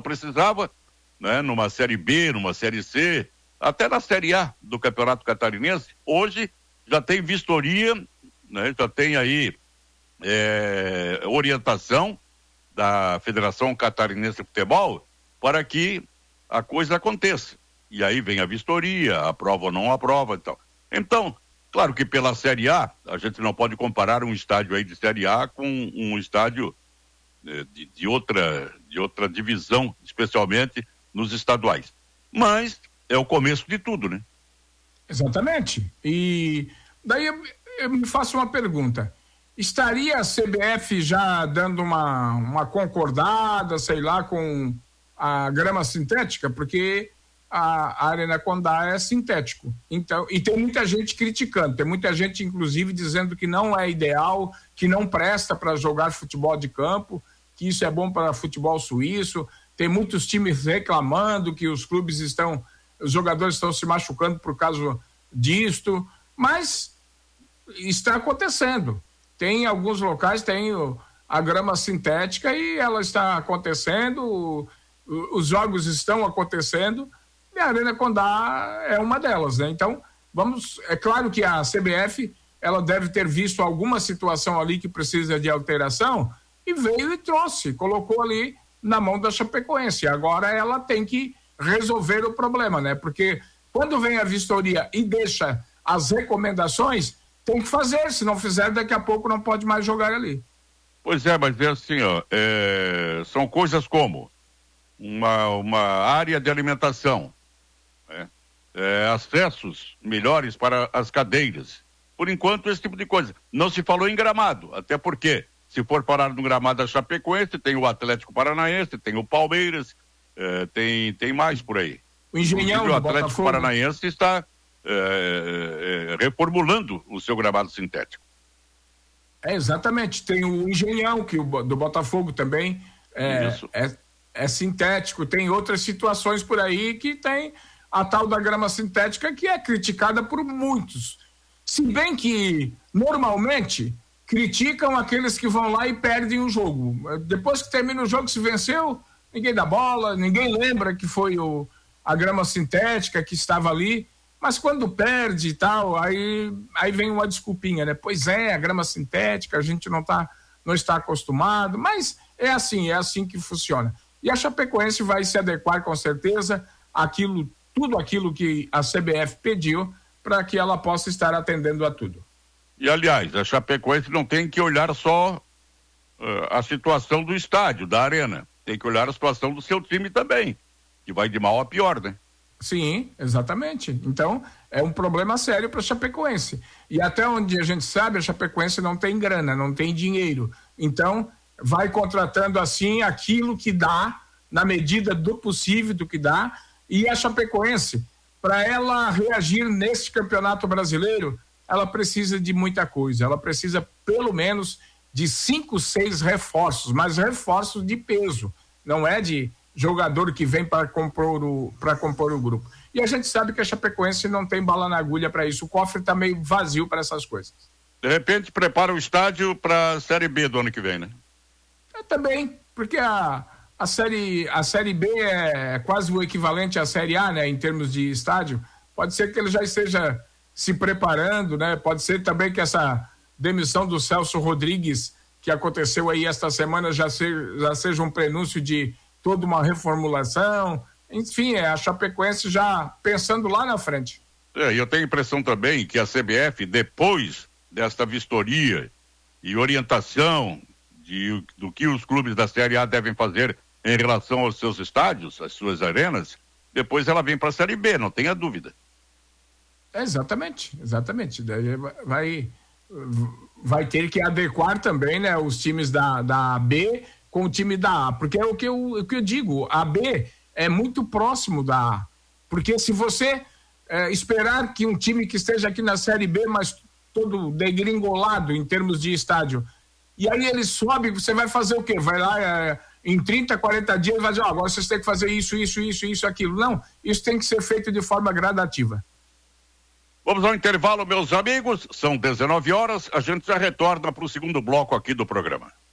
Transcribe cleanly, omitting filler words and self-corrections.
precisava, né? Numa Série B, numa Série C, até na Série A do Campeonato Catarinense. Hoje já tem vistoria, né? Já tem aí orientação da Federação Catarinense de Futebol para que a coisa aconteça. E aí vem a vistoria, aprova ou não aprova e tal. Então, claro que pela Série A, a gente não pode comparar um estádio aí de Série A com um estádio de outra divisão, especialmente nos estaduais. Mas é o começo de tudo, né? Exatamente. E daí eu me faço uma pergunta. Estaria a CBF já dando uma concordada, sei lá, com a grama sintética? Porque a Arena Condá é sintético. Então, e tem muita gente criticando, tem muita gente, inclusive, dizendo que não é ideal, que não presta para jogar futebol de campo, que isso é bom para futebol suíço. Tem muitos times reclamando que os jogadores estão se machucando por causa disto, mas está acontecendo. Tem alguns locais, tem a grama sintética e ela está acontecendo, os jogos estão acontecendo, e a Arena Condá é uma delas, né? Então, é claro que a CBF, ela deve ter visto alguma situação ali que precisa de alteração, e veio e colocou ali na mão da Chapecoense. Agora ela tem que resolver o problema, né? Porque quando vem a vistoria e deixa as recomendações, tem que fazer, se não fizer, daqui a pouco não pode mais jogar ali. Pois é, mas é assim, são coisas como uma área de alimentação, né? Acessos melhores para as cadeiras. Por enquanto, esse tipo de coisa. Não se falou em gramado, até porque, se for parar no gramado da Chapecoense, tem o Atlético Paranaense, tem o Palmeiras, tem mais por aí. O Engenhão do Atlético Paranaense está reformulando o seu gramado sintético. Exatamente, tem o Engenhão, do Botafogo também é sintético, tem outras situações por aí que tem a tal da grama sintética, que é criticada por muitos, se bem que normalmente criticam aqueles que vão lá e perdem o jogo. Depois que termina o jogo, se venceu, ninguém dá bola, ninguém lembra que foi a grama sintética que estava ali. Mas quando perde e tal, aí vem uma desculpinha, né? Pois é, a grama sintética, a gente não está acostumado, mas é assim que funciona. E a Chapecoense vai se adequar com certeza tudo aquilo que a CBF pediu para que ela possa estar atendendo a tudo. E aliás, a Chapecoense não tem que olhar só a situação do estádio, da arena, tem que olhar a situação do seu time também, que vai de mal a pior, né? Sim, exatamente. Então, é um problema sério para a Chapecoense. E até onde a gente sabe, a Chapecoense não tem grana, não tem dinheiro. Então, vai contratando assim aquilo que dá, na medida do possível, do que dá. E a Chapecoense, para ela reagir neste campeonato brasileiro, ela precisa de muita coisa. Ela precisa, pelo menos, de 5, 6 reforços, mas reforços de peso. Não é de jogador que vem para compor o grupo. E a gente sabe que a Chapecoense não tem bala na agulha para isso. O cofre está meio vazio para essas coisas. De repente prepara o estádio para a Série B do ano que vem, né? Também, porque a Série B é quase o equivalente à Série A, né, em termos de estádio. Pode ser que ele já esteja se preparando, né? Pode ser também que essa demissão do Celso Rodrigues, que aconteceu aí esta semana, já seja um prenúncio de toda uma reformulação. Enfim, a Chapecoense já pensando lá na frente. E eu tenho a impressão também que a CBF, depois desta vistoria e orientação do que os clubes da Série A devem fazer em relação aos seus estádios, às suas arenas, depois ela vem para a Série B, não tenha dúvida. Exatamente. Daí vai ter que adequar também, né, os times da B com o time da A, porque é o que eu digo, a B é muito próximo da A, porque se você esperar que um time que esteja aqui na Série B, mas todo degringolado em termos de estádio, e aí ele sobe, você vai fazer o quê? Vai lá em 30, 40 dias, vai dizer, agora vocês têm que fazer isso, aquilo. Não, isso tem que ser feito de forma gradativa. Vamos ao intervalo, meus amigos, são 19 horas, a gente já retorna para o segundo bloco aqui do programa.